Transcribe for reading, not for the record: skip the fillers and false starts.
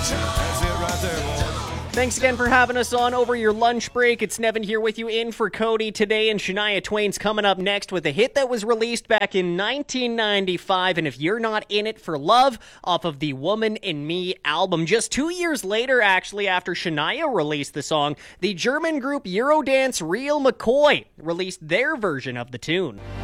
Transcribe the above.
Thanks again for having us on over your lunch break. It's Nevin here with you in for Cody today, and Shania Twain's coming up next with a hit that was released back in 1995, and If You're Not In It for Love, off of the Woman in Me album. Just 2 years later, actually, after Shania released the song, the German group Eurodance Real McCoy released their version of the tune.